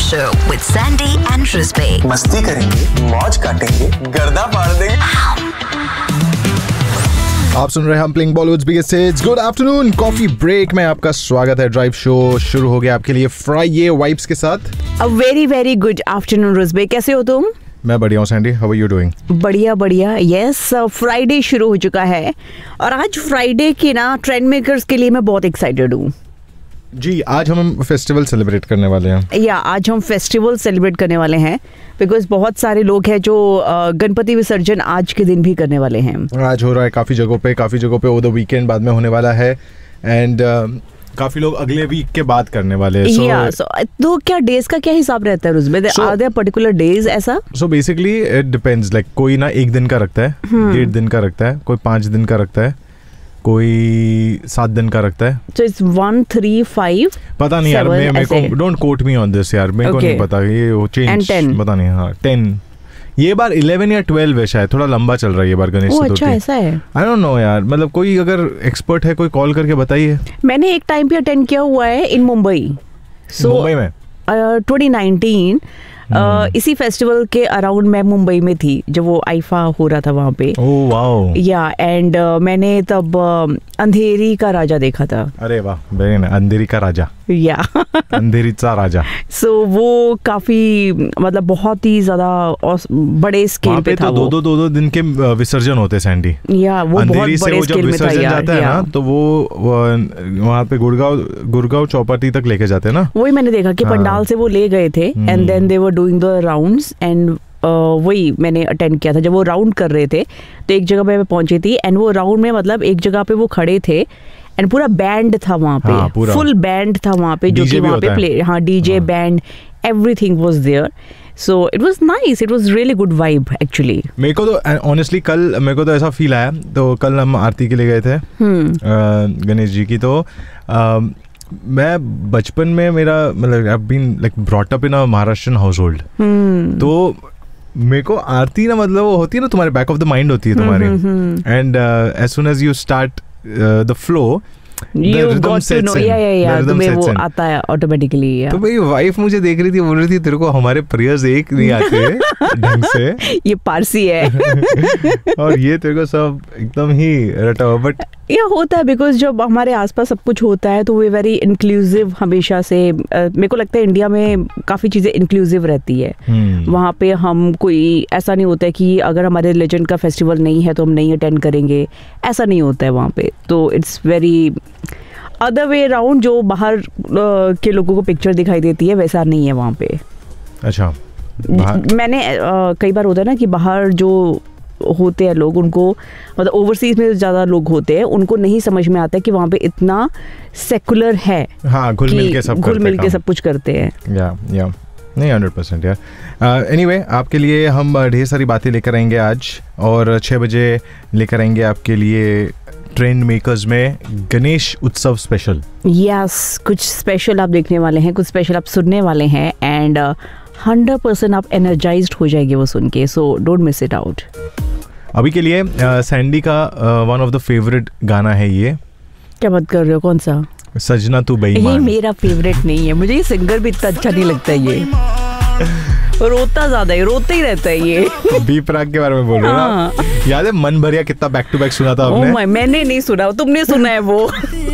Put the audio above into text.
Show with Sandy and Rizbe. मस्ती करेंगे, मौज काटेंगे, गर्दा फाड़ देंगे। आप सुन रहे हैं हम playing Bollywoods biggest hits. Good afternoon, coffee break में आपका स्वागत है। ड्राइव शो शुरू हो गया आपके लिए फ्राइडे वाइब्स के साथ। A very very good afternoon Rizbe, कैसे हो तुम? मैं बढ़िया हूँ Sandy, how are you doing? बढ़िया बढ़िया। यस, फ्राइडे शुरू हो चुका है और आज फ्राइडे के ना ट्रेंड मेकर्स के लिए मैं बहुत एक्साइटेड हूँ। जी, आज हम फेस्टिवल सेलिब्रेट करने वाले हैं। या आज हम फेस्टिवल सेलिब्रेट करने वाले हैं बिकॉज बहुत सारे लोग हैं जो गणपति विसर्जन आज के दिन भी करने वाले हैं। आज हो रहा है काफ़ी जगहों पे ओवर द वीकेंड बाद में होने वाला है एंड काफ़ी लोग अगले वीक के बाद करने वाले हैं। तो क्या डेज का क्या हिसाब रहता है उसमें? आर देयर पर्टिकुलर डेज ऐसा? So basically it depends, like कोई ना 1 दिन का रखता है, 1.5 दिन का रखता है, कोई 5 दिन का रखता है, कोई 7 दिन का रखता है। So it's 1, 3, 5 पता नहीं यार, मेरे को don't quote me on this यार, मेरे को नहीं पता, ये वो चेंज पता नहीं। हाँ 10, ये बार 11 या 12 है शायद, थोड़ा लंबा चल रहा है ये बार गणेश चतुर्थी। अच्छा ऐसा है? आई डोंट नो यार, मतलब कोई अगर एक्सपर्ट है कोई कॉल करके बताइए। मैंने एक टाइम पे अटेंड किया हुआ है इन मुंबई। मुंबई में 2019 इसी फेस्टिवल के अराउंड मैं मुंबई में थी जब वो आईफा हो रहा था वहाँ पे। Oh wow. या एंड मैंने तब अंधेरी का राजा देखा था। अरे वाह, वेरी नाइस। अंधेरी का राजा या अंधेरीचा राजा। सो वो काफी मतलब बहुत ही ज्यादा बड़े स्केल पे था। तो दो दिन के विसर्जन होते हैं सैंडी। या वो बहुत बड़े स्केल में था यार। जाता है ना तो वो वहाँ पे गुड़गांव चौपाटी तक लेके जाते हैं ना। वही मैंने देखा कि पंडाल से वो ले गए थे and then they were doing the rounds and वही मैंने अटेंड किया था। जब वो राउंड कर रहे थे तो एक जगह पे मैं पहुंची थी एंड वो राउंड में मतलब एक जगह पे वो खड़े थे एंड पूरा बैंड था वहाँ पे। हाँ, फुल बैंड था वहाँ पे जो कि वहाँ पे प्ले, हाँ DJ band everything was there. So it was nice, it was really good vibe actually. मेरे को तो ऑनेस्टली कल मेरे को तो ऐसा फील आया। तो कल हम आरती के लिए गए थे गणेश जी की। तो मैं बचपन में मेरा मतलब I have been like brought up in a Maharashtrian house hold. तो मेरे को आरती ना मतलब वो होती है ना, तुम्हारे बैक ऑफ द माइंड होती है तुम्हारी and as soon as you start the flow, you got to know, तुम्हें वो आता है ऑटोमेटिकली। तो मेरी वाइफ मुझे देख रही थी, बोल रही थी तेरे को हमारे प्रेयर्स एक नहीं आते ढंग से, ये पारसी है और ये तेरे को सब एकदम ही रटा हुआ। बट ये होता है बिकॉज जब हमारे आसपास सब कुछ होता है तो वे वेरी इंक्लूसिव हमेशा से। मेरे को लगता है इंडिया में काफ़ी चीज़ें इंक्लूसिव रहती है। वहाँ पे हम कोई ऐसा नहीं होता है कि अगर हमारे रिलीजन का फेस्टिवल नहीं है तो हम नहीं अटेंड करेंगे, ऐसा नहीं होता है वहाँ पे। तो it's very other way around, जो बाहर के लोगों को पिक्चर दिखाई देती है वैसा नहीं है वहाँ पे। अच्छा, मैंने कई बार होता है ना कि बाहर जो होते हैं लोग, उनको मतलब ओवरसीज में ज़्यादा लोग होते हैं, उनको नहीं समझ में आता है कि वहाँ पे इतना सेकुलर है। हाँ, घुल मिल के सब कुछ करते हैं। या नहीं 100% यार। एनीवे, आपके लिए हम ढेर सारी बातें लेकर आएंगे आज, और 6 बजे लेकर आएंगे आपके लिए ट्रेंड मेकर्स में गणेश उत्सव स्पेशल। यस, कुछ स्पेशल आप देखने वाले हैं, कुछ स्पेशल आप सुनने वाले हैं एंड 100% आप एनर्जाइज्ड हो जाएंगे वो सुन के। So don't miss it out. अभी के लिए सैंडी का वन ऑफ द फेवरेट गाना है ये। क्या बात कर रहे हो? कौन सा? सजना तू बेईमान। ये मेरा फेवरेट नहीं है, मुझे ये सिंगर भी इतना अच्छा नहीं लगता है। ये रोता ज्यादा है, रोते ही रहता है ये। बी प्राक के बारे में बोल रहे हो ना? याद है मन भरिया कितना बैक टू बैक सुना था आपने? मैंने नहीं सुना, तुमने सुना है वो।